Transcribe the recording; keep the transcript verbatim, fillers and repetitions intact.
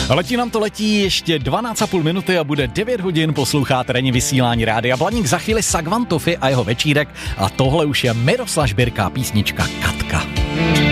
Letí nám to letí ještě dvanáct a půl minuty a bude devět hodin, posloucháte ranní vysílání Rádia Blaník, za chvíli Sagvantofy a jeho večírek a tohle už je Miroslav Birka, písnička Katka.